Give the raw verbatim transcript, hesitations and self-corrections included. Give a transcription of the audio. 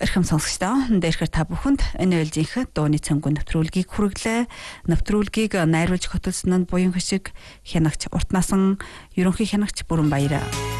Зархам сонсогчдоо дээрхээр та бүхэнд энэ ээлжийнх дууны цөмгөө нэвтрүүлгийг хүргэлээ. Нэвтрүүлгийг найруулж хөтөлсөн нь буян хөшиг хянагч урт насан ерөнхий хянагч Бүрэн Баяр.